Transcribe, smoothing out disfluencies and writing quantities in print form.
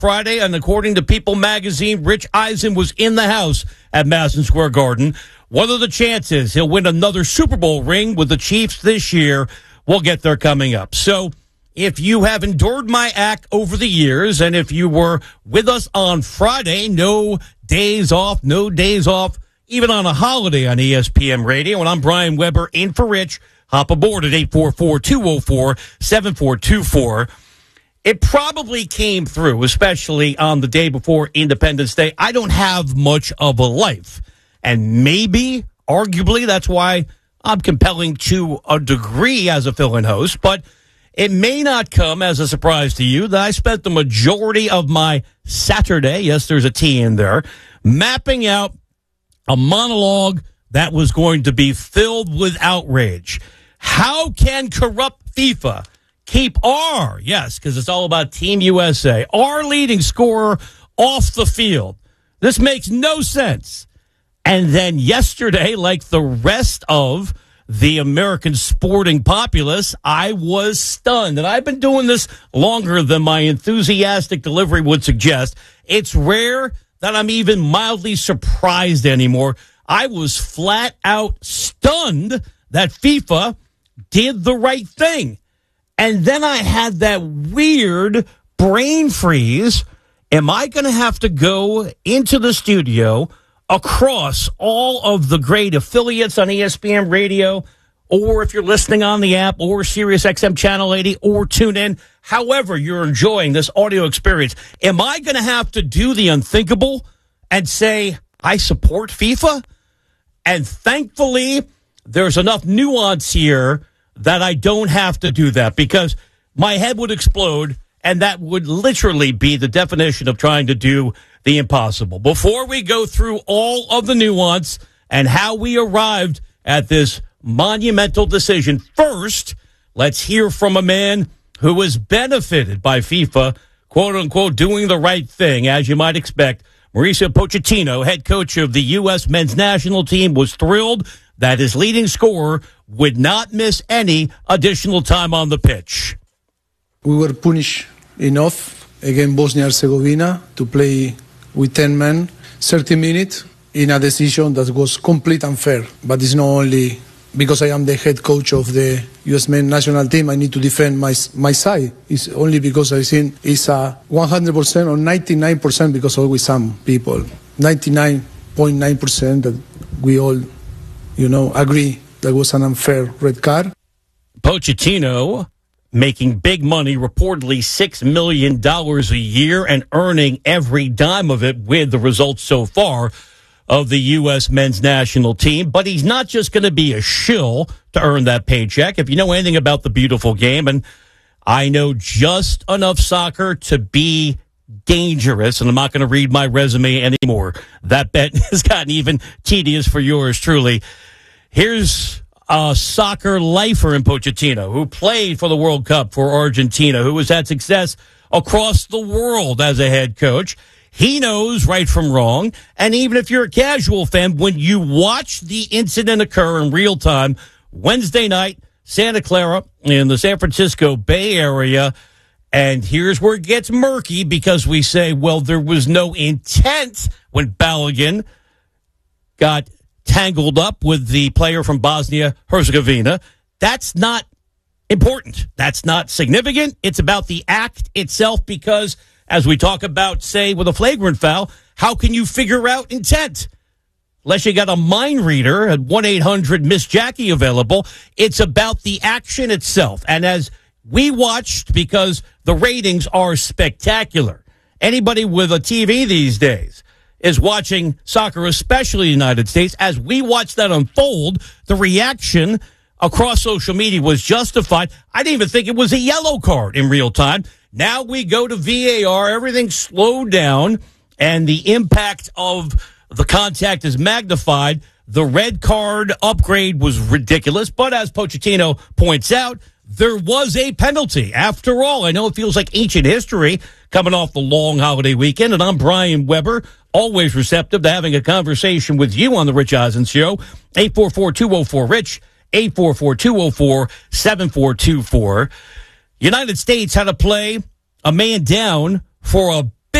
Friday, and according to People magazine, Rich Eisen was in the house at Madison Square Garden. What are the chances he'll win another Super Bowl ring with the Chiefs this year? We'll get there coming up. So if you have endured my act over the years, and if you were with us on Friday, no days off, even on a holiday on ESPN Radio, and I'm Brian Weber in for Rich, hop aboard at 844-204-7424. It probably came through, especially on the day before Independence Day. I don't have much of a life. And maybe, arguably, that's why I'm compelling to a degree as a fill-in host. But it may not come as a surprise to you that I spent the majority of my Saturday, yes, there's a T in there, mapping out a monologue that was going to be filled with outrage. How can corrupt FIFA keep yes, because it's all about Team USA, our leading scorer off the field? This makes no sense. And then yesterday, like the rest of the American sporting populace, I was stunned. And I've been doing this longer than my enthusiastic delivery would suggest. It's rare that I'm even mildly surprised anymore. I was flat out stunned that FIFA did the right thing. And then I had that weird brain freeze. Am I going to have to go into the studio across all of the great affiliates on ESPN Radio, or if you're listening on the app, or Sirius XM Channel 80, or tune in, however you're enjoying this audio experience, am I going to have to do the unthinkable and say, I support FIFA? And thankfully, there's enough nuance here that I don't have to do that, because my head would explode, and that would literally be the definition of trying to do the impossible. Before we go through all of the nuance and how we arrived at this monumental decision, first, let's hear from a man who was benefited by FIFA, quote-unquote, doing the right thing, as you might expect. Mauricio Pochettino, head coach of the U.S. men's national team, was thrilled that his leading scorer would not miss any additional time on the pitch. We were punished enough against Bosnia-Herzegovina to play with 10 men, 30 minutes, in a decision that was complete unfair. But it's not only because I am the head coach of the U.S. men's national team, I need to defend my side. It's only because I think it's a 100% or 99% because always some people, 99.9% that we all, agree that was an unfair red card. Pochettino making big money, reportedly $6 million a year, and earning every dime of it with the results so far of the U.S. men's national team. But he's not just going to be a shill to earn that paycheck. If you know anything about the beautiful game, and I know just enough soccer to be dangerous, and I'm not going to read my resume anymore. That bet has gotten even tedious for yours truly. Here's a soccer lifer in Pochettino, who played for the World Cup for Argentina, who has had success across the world as a head coach. He knows right from wrong. And even if you're a casual fan, when you watch the incident occur in real time, Wednesday night, Santa Clara in the San Francisco Bay Area, and here's where it gets murky, because we say, well, there was no intent when Balogun got tangled up with the player from Bosnia-Herzegovina. That's not important. That's not significant. It's about the act itself, because as we talk about, say, with a flagrant foul, how can you figure out intent? Unless you got a mind reader at 1-800-MISS-JACKIE available. It's about the action itself. And as we watched, because the ratings are spectacular, anybody with a TV these days is watching soccer, especially the United States. As we watched that unfold, the reaction across social media was justified. I didn't even think it was a yellow card in real time. Now we go to VAR, everything slowed down, and the impact of the contact is magnified. The red card upgrade was ridiculous, but as Pochettino points out, there was a penalty. After all, I know it feels like ancient history coming off the long holiday weekend, and I'm Brian Weber, always receptive to having a conversation with you on the Rich Eisen Show. 844-204-RICH, 844-204-7424. United States had to play a man down for a